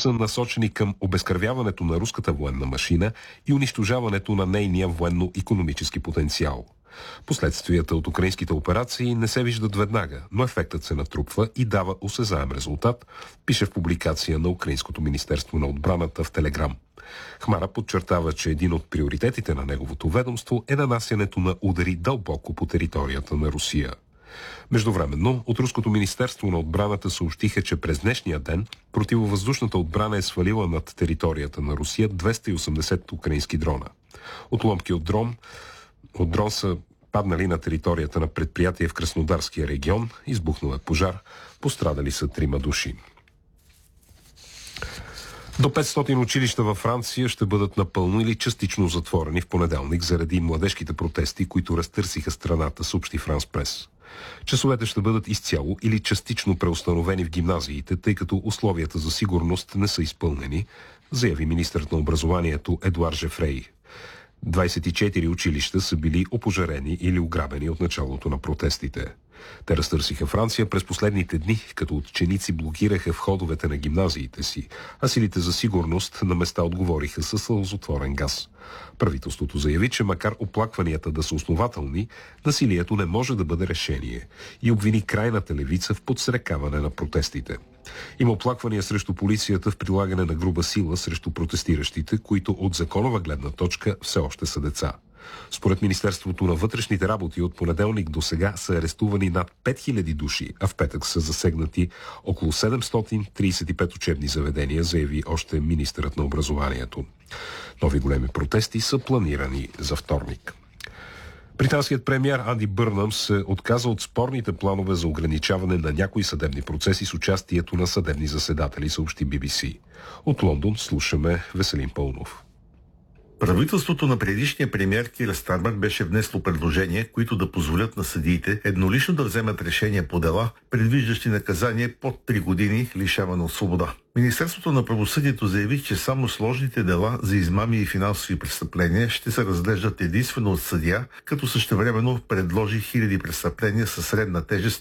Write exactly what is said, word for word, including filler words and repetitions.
са насочени към обезкървяването на руската военна машина и унищожаването на нейния военно-икономически потенциал. Последствията от украинските операции не се виждат веднага, но ефектът се натрупва и дава осезаем резултат, пише в публикация на Украинското министерство на отбраната в Телеграм. Хмара подчертава, че един от приоритетите на неговото ведомство е нанасянето на удари дълбоко по територията на Русия. Междувременно, от Руското министерство на отбраната съобщиха, че през днешния ден противовъздушната отбрана е свалила над територията на Русия двеста и осемдесет украински дрона. Отломки от дрон, от дрон са паднали на територията на предприятие в Краснодарския регион, избухнал е пожар, пострадали са трима души. До петстотин училища във Франция ще бъдат напълно или частично затворени в понеделник заради младежките протести, които разтърсиха страната, съобщи Франс Прес. Часовете ще бъдат изцяло или частично преустановени в гимназиите, тъй като условията за сигурност не са изпълнени, заяви министърът на образованието Едуар Жефрей. двадесет и четири училища са били опожарени или ограбени от началото на протестите. Те разтърсиха Франция през последните дни, като ученици блокираха входовете на гимназиите си, а силите за сигурност на места отговориха със сълзотворен газ. Правителството заяви, че макар оплакванията да са основателни, насилието не може да бъде решение и обвини крайната левица в подсрекаване на протестите. Има оплаквания срещу полицията в прилагане на груба сила срещу протестиращите, които от законова гледна точка все още са деца. Според Министерството на вътрешните работи от понеделник до сега са арестувани над пет хиляди души, а в петък са засегнати около седемстотин тридесет и пет учебни заведения, заяви още министърът на образованието. Нови големи протести са планирани за вторник. Британският премиер Анди Бърнъм се отказа от спорните планове за ограничаване на някои съдебни процеси с участието на съдебни заседатели, съобщи Би Би Си. От Лондон слушаме Веселин Пълнов. Правителството на предишния премиер Кир Стармер беше внесло предложения, които да позволят на съдиите еднолично да вземат решения по дела, предвиждащи наказание под три години лишаване от свобода. Министерството на правосъдието заяви, че само сложните дела за измами и финансови престъпления ще се разглеждат единствено от съдия, като същевременно предложи хиляди престъпления със средна тежест